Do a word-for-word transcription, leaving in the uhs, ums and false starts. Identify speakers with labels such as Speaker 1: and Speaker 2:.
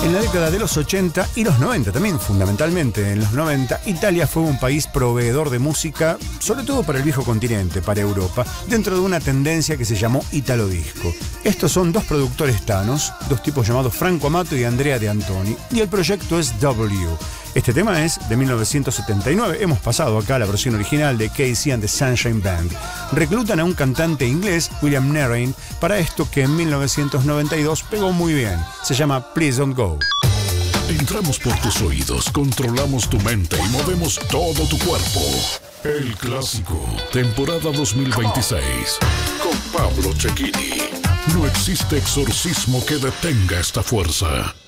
Speaker 1: En la década de los ochenta y los noventa, también fundamentalmente en los noventa, Italia fue un país proveedor de música, sobre todo para el viejo continente, para Europa, dentro de una tendencia que se llamó Italo Disco. Estos son dos productores tanos, dos tipos llamados Franco Amato y Andrea De Antoni, y el proyecto es W. Este tema es de mil novecientos setenta y nueve, hemos pasado acá la versión original de Casey and the Sunshine Band. Reclutan a un cantante inglés, William Nerrain, para esto que en mil novecientos noventa y dos pegó muy bien. Se llama Please Don't Go.
Speaker 2: Entramos por tus oídos, controlamos tu mente y movemos todo tu cuerpo. El Clásico, temporada dos mil veintiséis, con Pablo Cecchini. No existe exorcismo que detenga esta fuerza.